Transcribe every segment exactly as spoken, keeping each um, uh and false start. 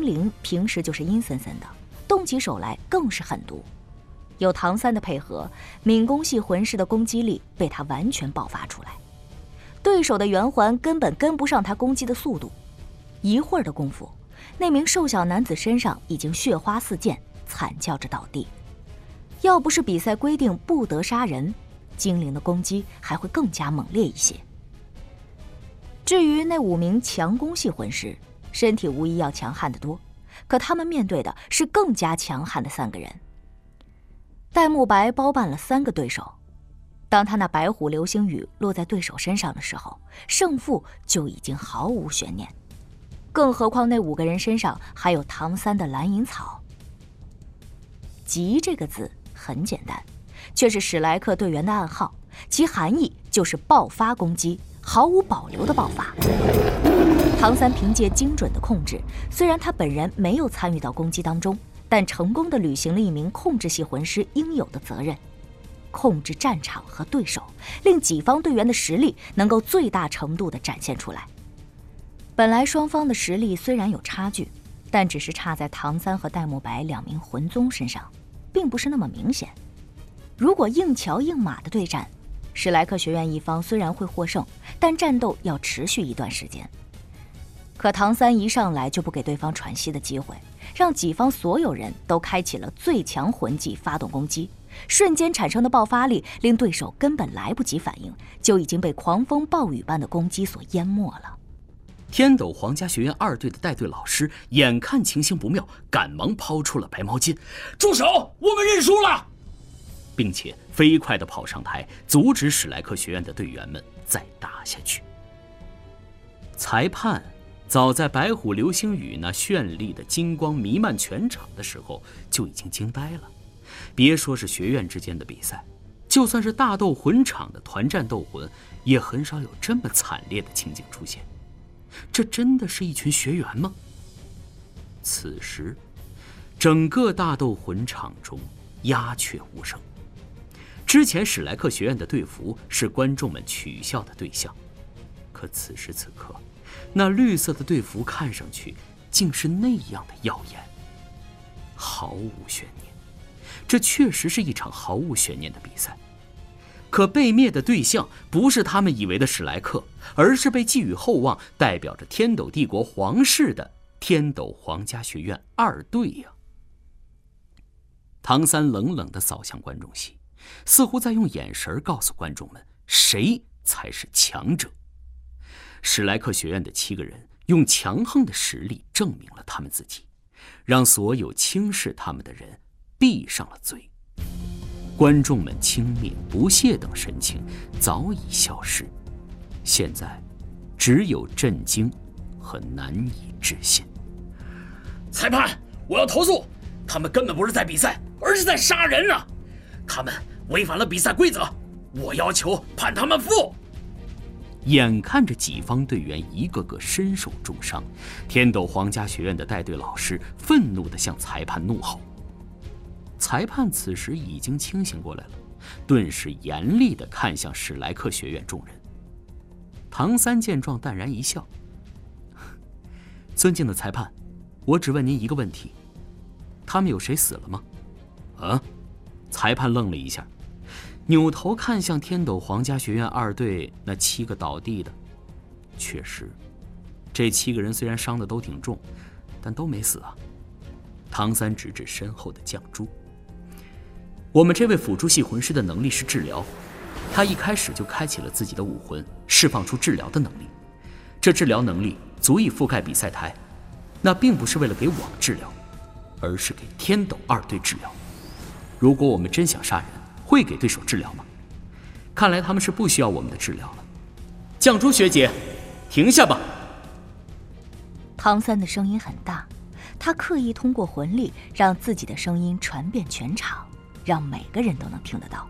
灵平时就是阴森森的，动起手来更是狠毒。有唐三的配合，敏攻系魂师的攻击力被他完全爆发出来，对手的圆环根本跟不上他攻击的速度。一会儿的功夫，那名瘦小男子身上已经血花四溅，惨叫着倒地。要不是比赛规定不得杀人，精灵的攻击还会更加猛烈一些。至于那五名强攻系魂师，身体无疑要强悍得多，可他们面对的是更加强悍的三个人。戴沐白包办了三个对手，当他那白虎流星雨落在对手身上的时候，胜负就已经毫无悬念。更何况那五个人身上还有唐三的蓝银草。急这个字很简单，却是史莱克队员的暗号，其含义就是爆发攻击，毫无保留的爆发。唐三凭借精准的控制，虽然他本人没有参与到攻击当中，但成功地履行了一名控制系魂师应有的责任，控制战场和对手，令己方队员的实力能够最大程度地展现出来。本来双方的实力虽然有差距，但只是差在唐三和戴沐白两名魂宗身上，并不是那么明显。如果硬桥硬马的对战，史莱克学院一方虽然会获胜，但战斗要持续一段时间。可唐三一上来就不给对方喘息的机会，让己方所有人都开启了最强魂技发动攻击，瞬间产生的爆发力令对手根本来不及反应，就已经被狂风暴雨般的攻击所淹没了。 天斗皇家学院二队的带队老师眼看情形不妙，赶忙抛出了白毛巾：“住手！我们认输了！”并且飞快地跑上台，阻止史莱克学院的队员们再打下去。裁判早在白虎流星雨那绚丽的金光弥漫全场的时候就已经惊呆了。别说是学院之间的比赛，就算是大斗魂场的团战斗魂，也很少有这么惨烈的情景出现。这真的是一群学员吗？此时，整个大斗魂场中鸦雀无声。之前史莱克学院的队服是观众们取笑的对象，可此时此刻，那绿色的队服看上去竟是那样的耀眼。毫无悬念，这确实是一场毫无悬念的比赛。可被灭的对象不是他们以为的史莱克，而是被寄予厚望、代表着天斗帝国皇室的天斗皇家学院二队呀、啊！唐三冷冷地扫向观众席，似乎在用眼神告诉观众们谁才是强者。史莱克学院的七个人用强横的实力证明了他们自己，让所有轻视他们的人闭上了嘴。观众们轻蔑、不屑等神情早已消失，现在只有震惊和难以置信。 裁判，我要投诉！他们根本不是在比赛，而是在杀人啊！他们违反了比赛规则，我要求判他们负！ 眼看着己方队员一个个身受重伤，天斗皇家学院的带队老师愤怒地向裁判怒吼。裁判此时已经清醒过来了，顿时严厉地看向史莱克学院众人。唐三见状淡然一笑：“尊敬的裁判，我只问您一个问题，他们有谁死了吗？” 啊！ 裁判愣了一下，扭头看向天斗皇家学院二队那七个倒地的。确实，这七个人虽然伤的都挺重，但都没死啊。唐三指指身后的绛珠：“我们这位辅助系魂师的能力是治疗，他一开始就开启了自己的武魂，释放出治疗的能力。这治疗能力足以覆盖比赛台，那并不是为了给我们治疗，而是给天斗二队治疗。如果我们真想杀人，会给对手治疗吗？看来他们是不需要我们的治疗了。绛珠学姐，停下吧。” 唐三的声音很大，他刻意通过魂力让自己的声音传遍全场，让每个人都能听得到。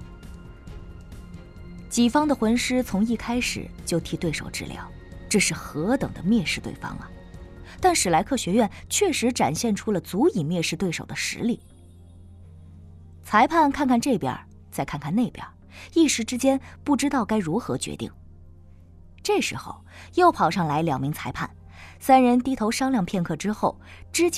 己方的魂师从一开始就替对手治疗，这是何等的蔑视对方啊！但史莱克学院确实展现出了足以蔑视对手的实力。裁判看看这边，再看看那边，一时之间不知道该如何决定。这时候又跑上来两名裁判，三人低头商量片刻之后，之前